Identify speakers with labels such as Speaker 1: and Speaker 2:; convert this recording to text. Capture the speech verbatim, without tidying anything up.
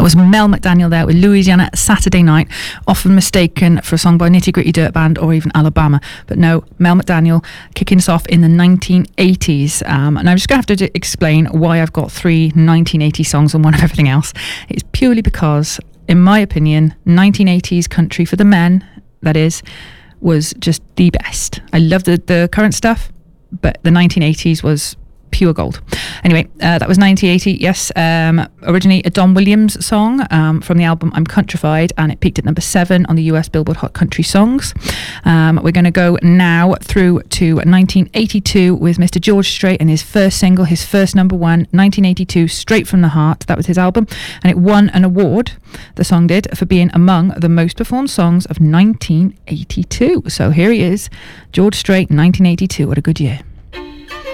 Speaker 1: That was Mel McDaniel there with Louisiana Saturday Night, often mistaken for a song by Nitty Gritty Dirt Band or even Alabama. But no, Mel McDaniel kicking us off in the nineteen eighties. Um, and I'm just going to have to explain why I've got three nineteen eighties songs and one of everything else. It's purely because, in my opinion, nineteen eighties country for the men, that is, was just the best. I love the, the current stuff, but the nineteen eighties was pure gold. Anyway, uh, that was nineteen eighty, yes. Um, originally a Don Williams song um, from the album I'm Countrified, and it peaked at number seven on the U S Billboard Hot Country Songs. Um, we're going to go now through to nineteen eighty-two with Mister George Strait and his first single, his first number one, nineteen eighty-two, Straight from the Heart. That was his album, and it won an award, the song did, for being among the most performed songs of nineteen eighty-two. So here he is, George Strait, nineteen eighty-two. What a good year.